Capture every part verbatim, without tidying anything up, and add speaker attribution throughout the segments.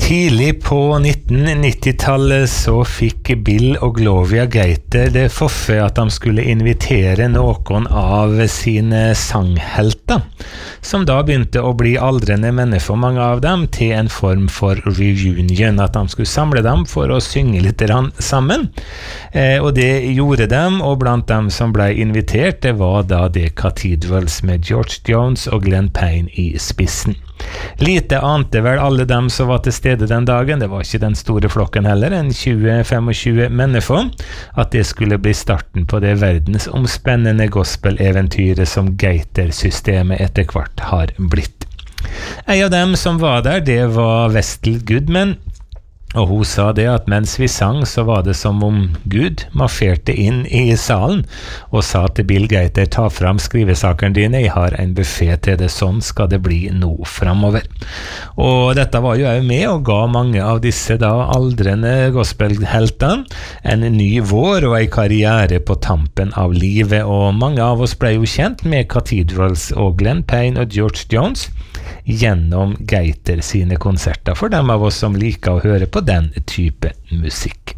Speaker 1: Tidlig på nittennitti-tallet så fikk Bill og Gloria Gaither det forfait at de skulle invitere noen av sine sanghelter, som da begynte å bli aldrende mennesker for mange av dem, til en form for reunion, at de skulle samle dem for å synge litt sammen. Eh, og det gjorde dem, og blant dem som ble invitert, det var da The Cathedrals med George Jones og Glenn Payne i spissen. Lite ante vel alle dem som var til stede den dagen, det var ikke den store flokken heller, en tjue til tjuefem mennesker, at det skulle bli starten på det verdensomspennende gospel-eventyret som Gaither-systemet etter hvert har blitt. En av dem som var der, det var Vestal Goodman, og hun sa det at mens vi sang så var det som om Gud marsjerte inn i salen og sa til Bill Gaither, ta fram skrivesakene dine, jeg har en buffet til det, sånn skal det bli nå fremover. Og dette var jo også med og ga mange av disse da aldrende gospelheltene en ny vår og en karriere på tampen av livet, og mange av oss ble jo kjent med Cathedrals og Glenn Payne og George Jones gjennom Gaither sine konserter, for dem av oss som liker å høre på den type musikk.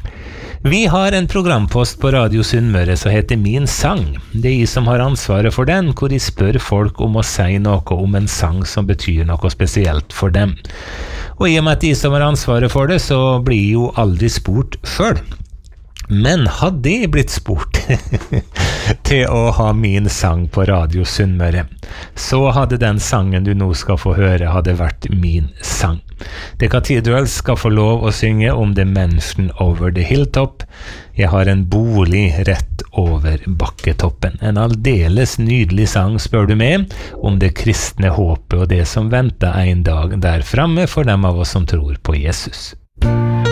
Speaker 1: Vi har en programpost på Radio Sunnmøre som heter Min sang. Det er jeg som har ansvaret for den, hvor jeg spør folk om å si noe om en sang som betyr noe spesielt for dem. Og i og med at jeg som har ansvaret for det, så blir jeg jo aldri spurt selv. Men hadde jeg blitt spurt til å ha min sang på Radio Sunnmøre, så hadde den sangen du nå skal få høre hadde vært min sang. The Cathedrals skal få lov å synge om The Mansion Over the Hilltop. Jeg har en bolig rett over bakketoppen. En aldeles nydelig sang, spør du meg, om det kristne håpet og det som venter en dag der fremme for dem av oss som tror på Jesus.